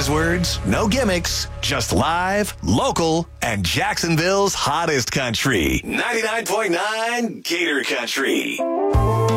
buzzwords, no gimmicks, just live, local, and Jacksonville's hottest country. 99.9 Gator Country.